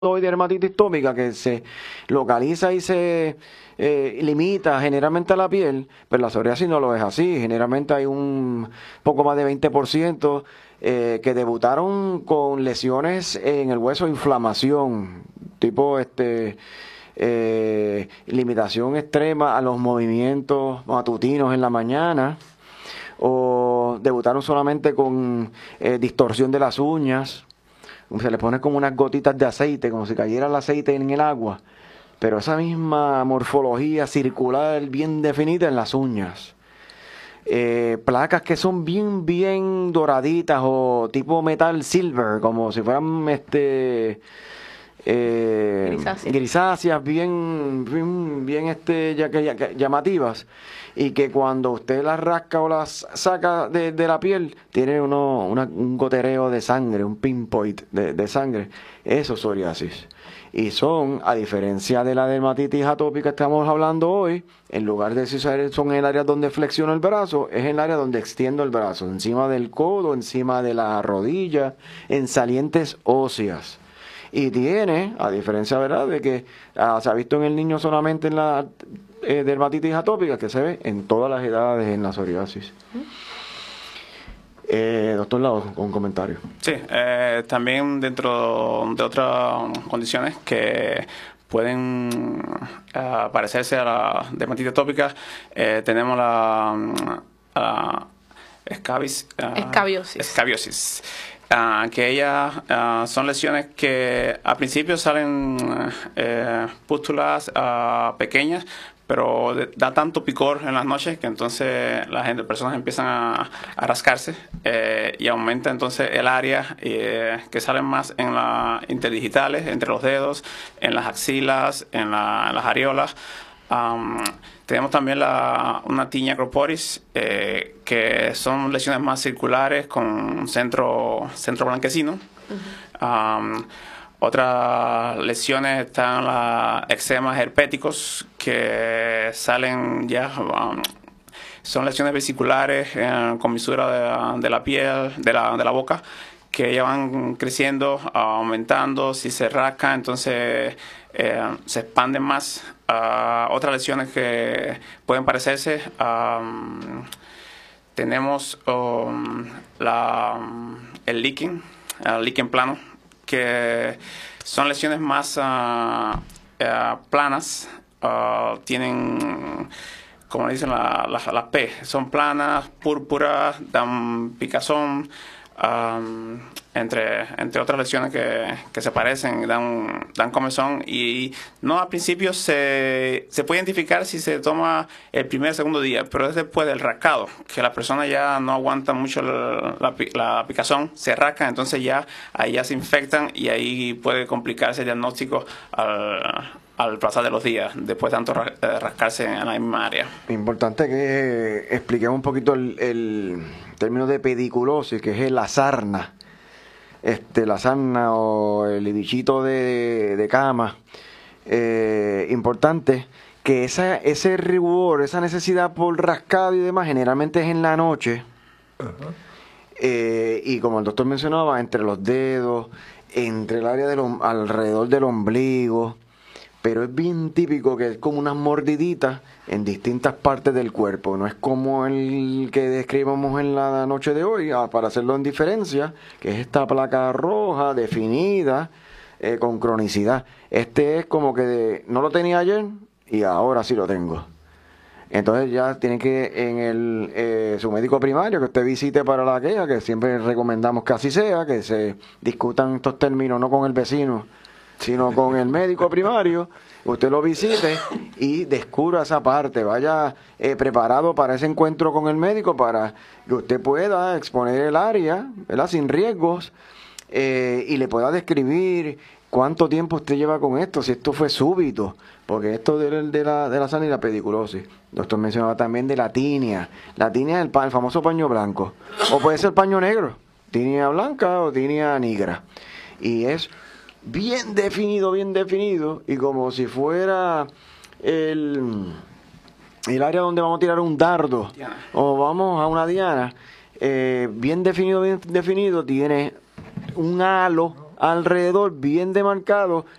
de dermatitis tópica que se localiza y se limita generalmente a la piel, pero la psoriasis no lo es así. Generalmente hay un poco más de 20% que debutaron con lesiones en el hueso, inflamación, tipo limitación extrema a los movimientos matutinos en la mañana, o debutaron solamente con distorsión de las uñas. Se le pone como unas gotitas de aceite, como si cayera el aceite en el agua, pero esa misma morfología circular bien definida en las uñas. Placas que son bien doraditas o tipo metal silver, como si fueran grisáceas, llamativas, y que cuando usted las rasca o las saca de la piel, tiene un gotereo de sangre, un pinpoint de sangre. Eso es psoriasis. Y son, a diferencia de la dermatitis atópica que estamos hablando hoy, en lugar de si son en el área donde flexiono el brazo, es en el área donde extiendo el brazo, encima del codo, encima de la rodilla, en salientes óseas. Y tiene, a diferencia, ¿verdad?, de que se ha visto en el niño solamente en la dermatitis atópica, que se ve en todas las edades en la psoriasis. Doctor Lau, con un comentario. Sí, también dentro de otras condiciones que pueden parecerse a la dermatitis atópica, tenemos la escabiosis. Que ellas son lesiones que al principio salen pústulas pequeñas, pero da tanto picor en las noches que entonces personas empiezan a rascarse y aumenta entonces el área que salen más en las interdigitales, entre los dedos, en las axilas, en las areolas. Tenemos también una tinea corporis, que son lesiones más circulares con centro blanquecino. Otras lesiones están las eczemas herpéticos, que salen son lesiones vesiculares con misura de la piel, de la boca, que ya van creciendo, aumentando. Si se rasca, entonces se expanden más. Otras lesiones que pueden parecerse, tenemos el líquen plano, que son lesiones más planas, tienen, como dicen las P, son planas, púrpuras, dan picazón, entre otras lesiones que se parecen, dan comezón, y no al principio se puede identificar si se toma el primer o segundo día, pero es después del rascado, que la persona ya no aguanta mucho la picazón, se rasca, entonces ahí ya se infectan y ahí puede complicarse el diagnóstico al pasar de los días, después de tanto rascarse en la misma área. Importante que expliquemos un poquito el término de pediculosis, que es la sarna. La sarna o el bichito de cama. Importante que ese rubor, esa necesidad por rascado y demás, generalmente es en la noche. Y como el doctor mencionaba, entre los dedos, entre el área alrededor del ombligo. Pero es bien típico que es como unas mordiditas en distintas partes del cuerpo. No es como el que describimos en la noche de hoy, para hacerlo en diferencia, que es esta placa roja definida con cronicidad. Es como que no lo tenía ayer y ahora sí lo tengo. Entonces ya tiene que en su médico primario que usted visite para la queja, que siempre recomendamos que así sea, que se discutan estos términos no con el vecino, sino con el médico primario. Usted lo visite y descubra esa parte, vaya preparado para ese encuentro con el médico, para que usted pueda exponer el área, ¿verdad?, sin riesgos, y le pueda describir cuánto tiempo usted lleva con esto, si esto fue súbito, porque esto de la sarna y la pediculosis. El doctor mencionaba también de la tinea. La tinea es el famoso paño blanco, o puede ser paño negro, tinea blanca o tinea negra, y es bien definido, y como si fuera el área donde vamos a tirar un dardo, o vamos a una diana, bien definido, tiene un halo alrededor bien demarcado